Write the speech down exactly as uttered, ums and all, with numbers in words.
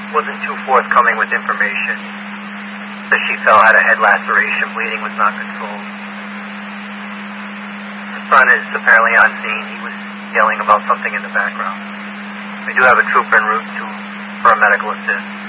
wasn't too forthcoming with information. So she fell, had a head laceration, bleeding was not controlled. The son is apparently on scene. He was yelling about something in the background. We do have a trooper en route to for a medical assist.